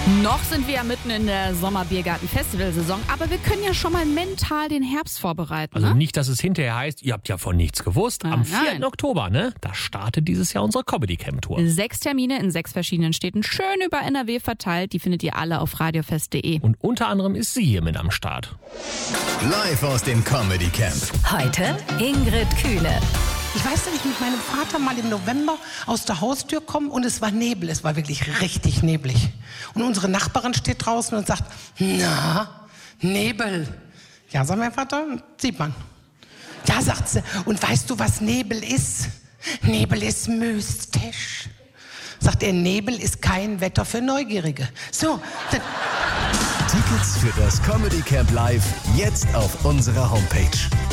Noch sind wir ja mitten in der Sommerbiergarten-Festivalsaison, aber wir können ja schon mal mental den Herbst vorbereiten. Also ne? nicht, dass es hinterher heißt, ihr habt ja von nichts gewusst. Am 4. Nein. Oktober, ne? Da startet dieses Jahr unsere Comedy-Camp-Tour. 6 Termine in 6 verschiedenen Städten, schön über NRW verteilt. Die findet ihr alle auf radiofest.de. Und unter anderem ist sie hier mit am Start. Live aus dem Comedy Camp. Heute Ingrid Kühne. Ich weiß, dass ich mit meinem Vater mal im November aus der Haustür komme und es war Nebel. Es war wirklich richtig neblig. Und unsere Nachbarin steht draußen und sagt, na, Nebel. Ja, sagt mein Vater, sieht man. Ja, sagt sie. Und weißt du, was Nebel ist? Nebel ist mystisch. Sagt er, Nebel ist kein Wetter für Neugierige. So, dann Tickets für das Comedy Camp Live jetzt auf unserer Homepage.